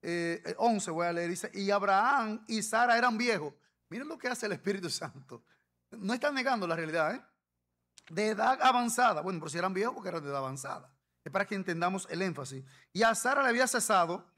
11 voy a leer, dice, y Abraham y Sara eran viejos. Miren lo que hace el Espíritu Santo. No están negando la realidad, ¿eh? De edad avanzada. Bueno, pero si eran viejos porque eran de edad avanzada. Es para que entendamos el énfasis. Y a Sara le había cesado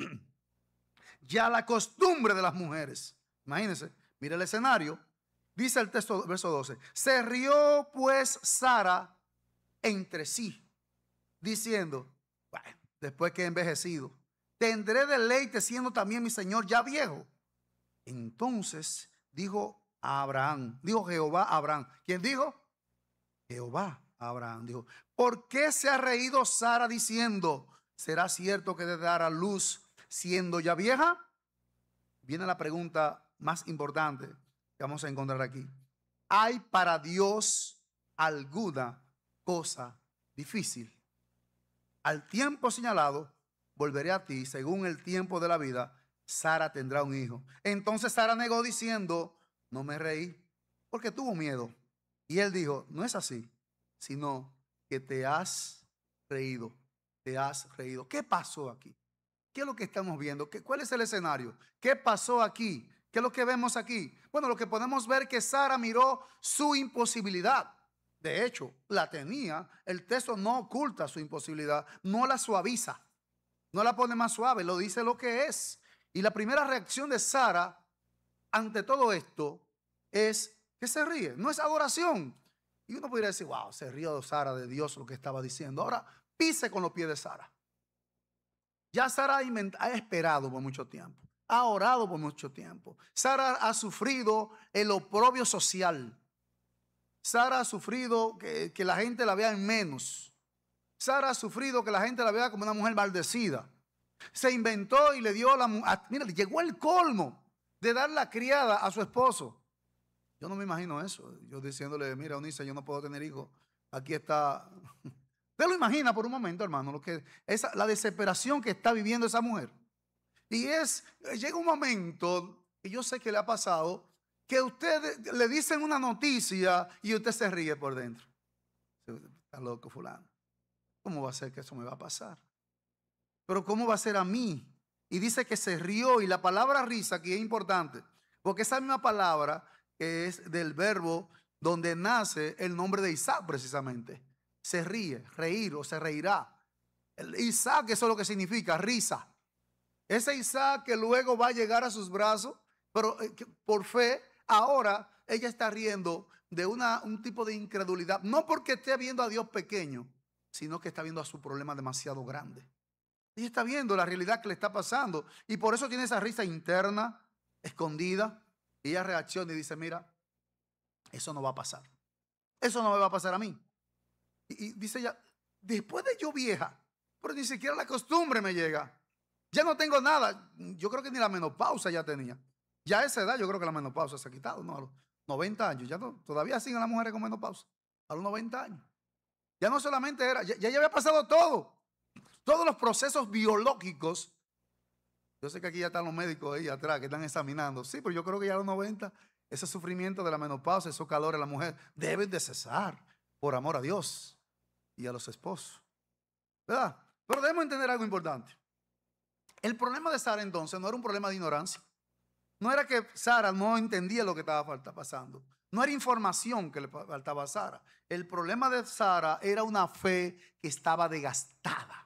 ya la costumbre de las mujeres. Imagínense, mire el escenario. Dice el texto, verso 12. Se rió pues Sara entre sí, diciendo, bueno, después que he envejecido, tendré deleite siendo también mi señor ya viejo. Entonces dijo a Abraham, dijo Jehová a Abraham. ¿Quién dijo? Jehová a Abraham. Dijo, ¿por qué se ha reído Sara diciendo, será cierto que de dar a luz siendo ya vieja? Viene la pregunta más importante que vamos a encontrar aquí. ¿Hay para Dios alguna cosa difícil? Al tiempo señalado, volveré a ti, según el tiempo de la vida, Sara tendrá un hijo. Entonces Sara negó diciendo, no me reí, porque tuvo miedo. Y él dijo, no es así, sino que te has reído, te has reído. ¿Qué pasó aquí? ¿Qué es lo que estamos viendo? ¿Cuál es el escenario? ¿Qué pasó aquí? ¿Qué es lo que vemos aquí? Bueno, lo que podemos ver es que Sara miró su imposibilidad. De hecho, la tenía. El texto no oculta su imposibilidad, no la suaviza, no la pone más suave, lo dice lo que es. Y la primera reacción de Sara ante todo esto es que se ríe, no es adoración. Y uno podría decir, wow, se rió Sara de Dios lo que estaba diciendo. Ahora pise con los pies de Sara. Ya Sara ha esperado por mucho tiempo, ha orado por mucho tiempo. Sara ha sufrido el oprobio social. Sara ha sufrido que la gente la vea en menos. Sara ha sufrido que la gente la vea como una mujer maldecida. Se inventó y le dio mira, llegó el colmo de dar la criada a su esposo. Yo no me imagino eso. Yo diciéndole, mira, Eunice, yo no puedo tener hijos. Aquí está. Usted lo imagina por un momento, hermano, la desesperación que está viviendo esa mujer. Y llega un momento, y yo sé que le ha pasado, que usted le dicen una noticia y usted se ríe por dentro. Está loco fulano. ¿Cómo va a ser que eso me va a pasar? Pero ¿cómo va a ser a mí? Y dice que se rió, y la palabra risa aquí es importante, porque esa misma palabra es del verbo donde nace el nombre de Isaac precisamente. Se ríe, reír o se reirá. Isaac, eso es lo que significa, risa. Ese Isaac que luego va a llegar a sus brazos, pero por fe, ahora ella está riendo de un tipo de incredulidad. No porque esté viendo a Dios pequeño, sino que está viendo a su problema demasiado grande. Ella está viendo la realidad que le está pasando. Y por eso tiene esa risa interna, escondida. Y ella reacciona y dice, mira, eso no va a pasar. Eso no me va a pasar a mí. Y dice ella, después de yo vieja, pero ni siquiera la costumbre me llega. Ya no tengo nada. Yo creo que ni la menopausa ya tenía. Ya a esa edad yo creo que la menopausa se ha quitado, ¿no? A los 90 años. Ya no, todavía siguen las mujeres con menopausa. A los 90 años. Ya no solamente era, ya había pasado todo. Todos los procesos biológicos. Yo sé que aquí ya están los médicos ahí atrás que están examinando. Sí, pero yo creo que ya a los 90, ese sufrimiento de la menopausa, esos calores de la mujer, deben de cesar por amor a Dios y a los esposos. ¿Verdad? Pero debemos entender algo importante. El problema de Sara entonces no era un problema de ignorancia. No era que Sara no entendía lo que estaba pasando. No era información que le faltaba a Sara. El problema de Sara era una fe que estaba desgastada.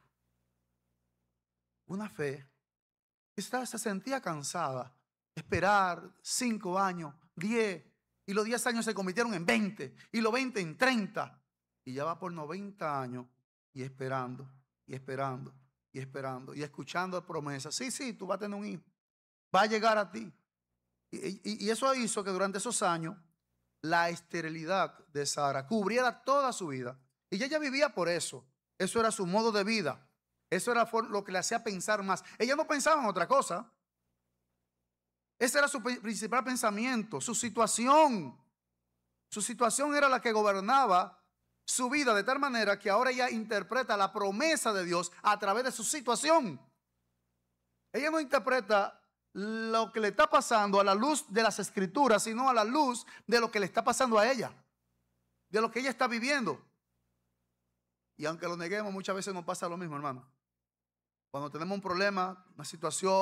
Una fe que se sentía cansada. Esperar 5 años, 10, y los 10 años se convirtieron en 20, y los 20 en 30. Y ya va por 90 años y esperando, y esperando, y esperando, y escuchando promesas. Sí, tú vas a tener un hijo. Va a llegar a ti. Y eso hizo que durante esos años la esterilidad de Sara cubriera toda su vida. Y ella vivía por eso. Eso era su modo de vida. Eso era lo que le hacía pensar más. Ella no pensaba en otra cosa. Ese era su principal pensamiento, su situación. Su situación era la que gobernaba su vida de tal manera que ahora ella interpreta la promesa de Dios a través de su situación. Ella no interpreta lo que le está pasando a la luz de las escrituras, sino a la luz de lo que le está pasando a ella, de lo que ella está viviendo. Y aunque lo neguemos, muchas veces nos pasa lo mismo, hermano. Cuando tenemos un problema, una situación,